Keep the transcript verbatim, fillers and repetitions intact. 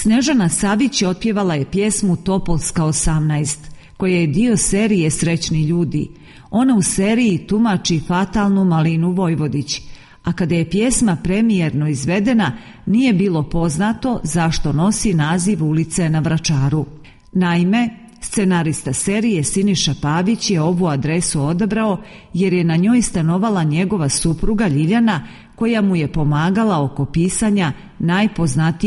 Snežana Savić otpjevala je pjesmu Topolska osamnaest, koja je dio serije Srećni ljudi. Ona u seriji tumači fatalnu Malinu Vojvodić, a kada je pjesma premijerno izvedena, nije bilo poznato zašto nosi naziv ulice na Vračaru. Naime, scenarista serije Siniša Pavić je ovu adresu odabrao jer je na njoj stanovala njegova supruga Ljiljana, koja mu je pomagala oko pisanja najpoznatijih